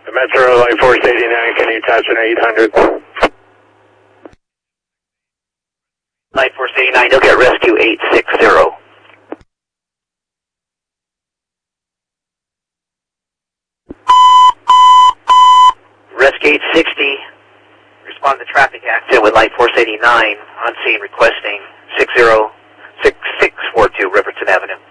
Metro Light Force 89, can you touch an 800? Light Force 89, you'll get rescue 860. Rescue 860, respond to traffic accident with Light Force 89, on scene requesting 606642 Riverton Avenue.